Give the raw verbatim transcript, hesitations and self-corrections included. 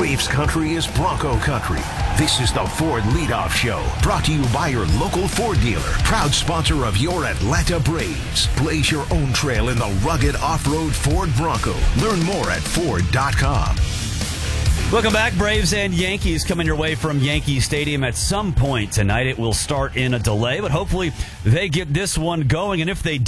Braves country is Bronco country. This is the Ford Leadoff Show, brought to you by your local Ford dealer, proud sponsor of your Atlanta Braves. Blaze your own trail in the rugged off-road Ford Bronco. Learn more at Ford dot com. Welcome back. Braves and Yankees coming your way from Yankee Stadium at some point tonight. It will start in a delay, but hopefully they get this one going, and if they